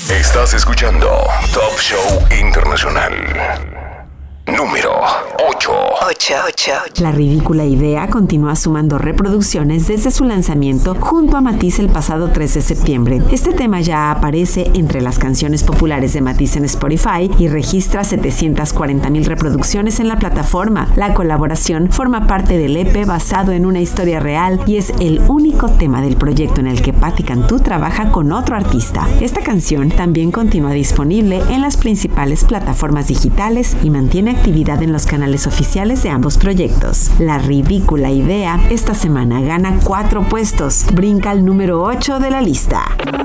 Estás escuchando Top Show Internacional. Número 8. La ridícula idea continúa sumando reproducciones desde su lanzamiento junto a Matiz el pasado 3 de septiembre. Este tema ya aparece entre las canciones populares de Matiz en Spotify y registra 740,000 reproducciones en la plataforma. La colaboración forma parte del EP basado en una historia real y es el único tema del proyecto en el que Patti Cantú trabaja con otro artista. Esta canción también continúa disponible en las principales plataformas digitales y mantiene actividad en los canales oficiales de ambos proyectos. La ridícula idea esta semana gana 4 puestos, brinca al número 8 de la lista.